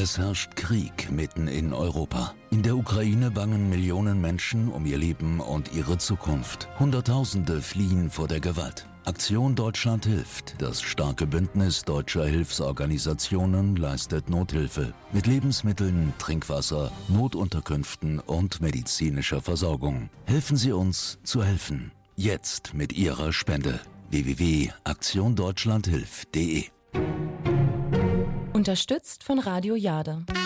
Es herrscht Krieg mitten in Europa. In der Ukraine bangen Millionen Menschen um ihr Leben und ihre Zukunft. Hunderttausende fliehen vor der Gewalt. Aktion Deutschland hilft. Das starke Bündnis deutscher Hilfsorganisationen leistet Nothilfe mit Lebensmitteln, Trinkwasser, Notunterkünften und medizinischer Versorgung. Helfen Sie uns zu helfen. Jetzt mit Ihrer Spende. www.aktiondeutschlandhilft.de. Unterstützt von Radio Jade.